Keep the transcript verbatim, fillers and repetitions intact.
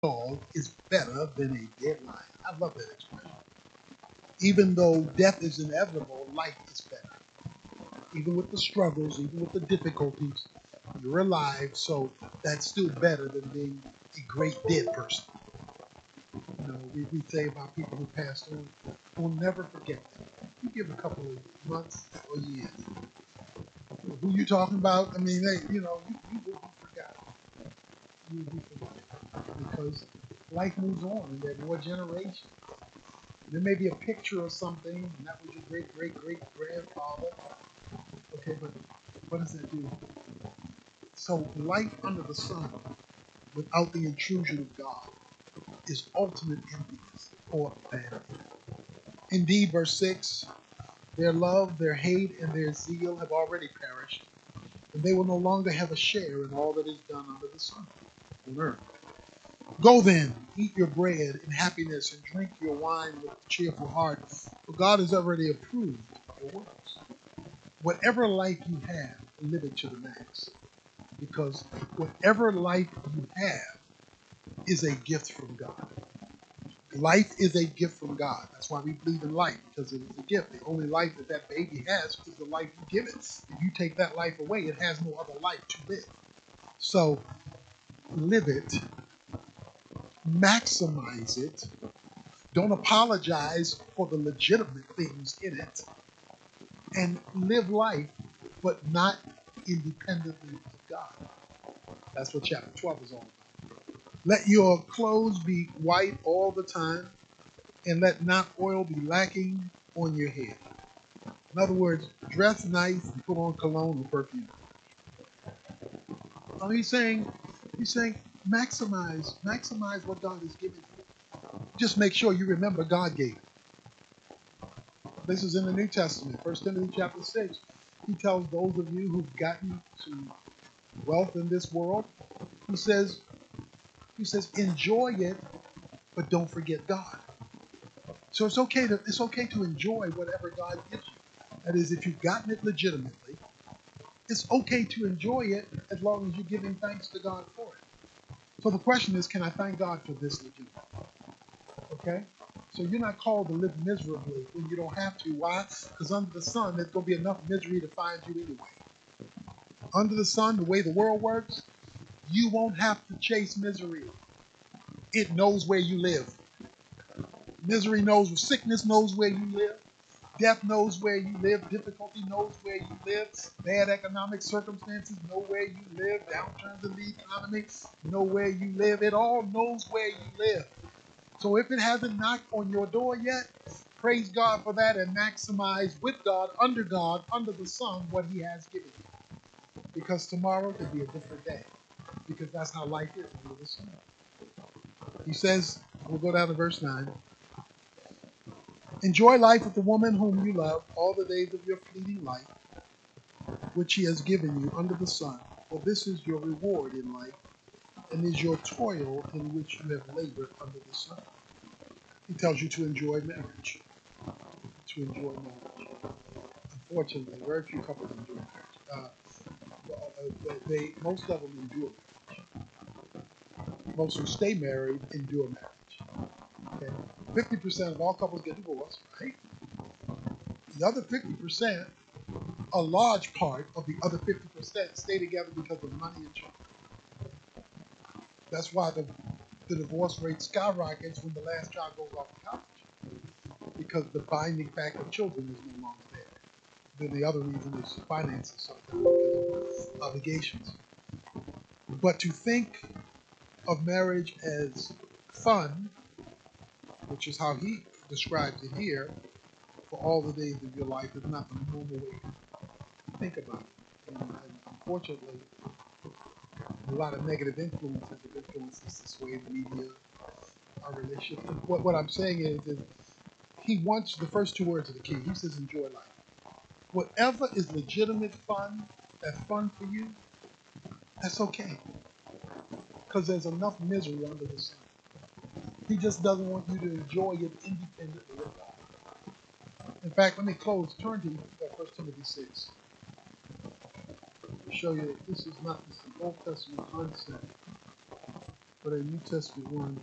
all is better than a dead lion. I love that expression. Even though death is inevitable, life is better. Even with the struggles, even with the difficulties, you're alive, so that's still better than being a great dead person. You know, we, we say about people who passed on, we'll never forget them. You give a couple of months or years. Who you talking about? I mean, they, you know, you, you will be forgotten. You will be forgotten because life moves on, and there are more generations. There may be a picture of something, and that was your great great great grandfather. Okay, but what does that do? So life under the sun, without the intrusion of God, is ultimate emptiness or vanity. Indeed, verse six, their love, their hate, and their zeal have already perished, and they will no longer have a share in all that is done under the sun on earth. Go then, eat your bread in happiness and drink your wine with a cheerful heart, for God has already approved your works. Whatever life you have, live it to the max, because whatever life you have is a gift from God. Life is a gift from God. That's why we believe in life, because it is a gift. The only life that that baby has is the life you give it. If you take that life away, it has no other life to live. So live it, maximize it. Don't apologize for the legitimate things in it, and live life, but not independently of God. That's what chapter twelve is all about. Let your clothes be white all the time, and let not oil be lacking on your head. In other words, dress nice and put on cologne or perfume. Oh, he's saying, he's saying, maximize, maximize what God has given you. Just make sure you remember God gave it. This is in the New Testament, First Timothy chapter six. He tells those of you who've gotten to wealth in this world, he says, he says, enjoy it, but don't forget God. So it's okay to it's okay to enjoy whatever God gives you. That is, if you've gotten it legitimately, it's okay to enjoy it as long as you're giving thanks to God for it. So the question is, can I thank God for this legitimately? Okay? So you're not called to live miserably when you don't have to. Why? Because under the sun, there's going to be enough misery to find you anyway. Under the sun, the way the world works, you won't have to chase misery. It knows where you live. Misery knows, sickness knows where you live. Death knows where you live. Difficulty knows where you live. Bad economic circumstances know where you live. Downturns in the economy know where you live. It all knows where you live. So if it hasn't knocked on your door yet, praise God for that and maximize with God, under God, under the sun, what he has given you. Because tomorrow could be a different day. Because that's how life is under the sun. He says, we'll go down to verse nine. Enjoy life with the woman whom you love all the days of your fleeting life, which he has given you under the sun. For this is your reward in life, and is your toil in which you have labored under the sun. He tells you to enjoy marriage. To enjoy marriage. Unfortunately, very few couples enjoy marriage. Uh, they, they, most of them endure marriage. Most who stay married endure marriage. Okay? fifty percent of all couples get divorced, right? The other fifty percent, a large part of the other fifty percent stay together because of money and children. That's why the, the divorce rate skyrockets when the last child goes off to college, because the binding factor of children is no longer there. Then the other reason is finances sometimes because of obligations. But to think of marriage as fun, which is how he describes it here, for all the days of your life is not the normal way to think about it. And, and unfortunately, a lot of negative influences have influenced us this way, the media, our relationship. What, what I'm saying is, is he wants the first two words of the key. He says, enjoy life. Whatever is legitimate fun, that's fun for you, that's okay. Because there's enough misery under the sun. He just doesn't want you to enjoy it independently of God. In fact, let me close. Turn to First Timothy six. To show you that this is not this is an Old Testament concept. for that New Testament one.